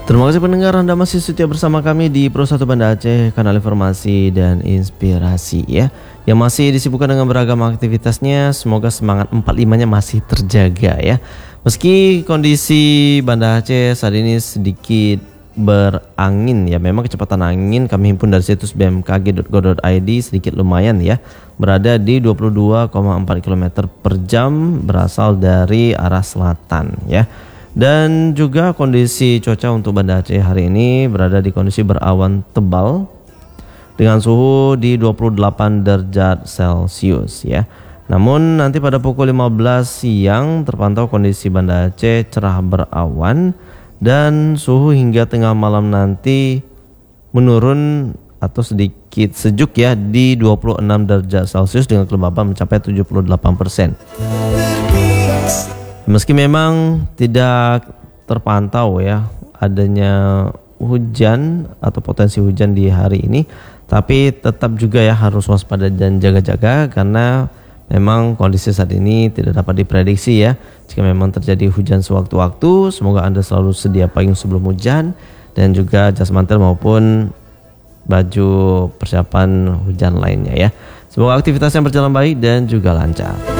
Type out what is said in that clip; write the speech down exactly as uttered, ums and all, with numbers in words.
Terima kasih pendengar, Anda masih setia bersama kami di Pro satu Banda Aceh, kanal informasi dan inspirasi ya, yang masih disibukkan dengan beragam aktivitasnya. Semoga semangat empat puluh lima-nya masih terjaga ya. Meski kondisi Banda Aceh saat ini sedikit berangin ya, memang kecepatan angin kami himpun dari situs b m k g titik go titik i d sedikit lumayan ya, berada di dua puluh dua koma empat kilometer per jam berasal dari arah selatan ya. Dan juga kondisi cuaca untuk Banda Aceh hari ini berada di kondisi berawan tebal dengan suhu di dua puluh delapan derajat Celcius ya. Namun nanti pada pukul lima belas siang terpantau kondisi Banda Aceh cerah berawan dan suhu hingga tengah malam nanti menurun atau sedikit sejuk ya di dua puluh enam derajat Celcius dengan kelembapan mencapai tujuh puluh delapan persen. Meski memang tidak terpantau ya adanya hujan atau potensi hujan di hari ini, tapi tetap juga ya harus waspada dan jaga-jaga karena memang kondisi saat ini tidak dapat diprediksi ya. Jika memang terjadi hujan sewaktu-waktu, semoga Anda selalu sedia payung sebelum hujan dan juga jas mantel maupun baju persiapan hujan lainnya ya. Semoga aktivitasnya berjalan baik dan juga lancar.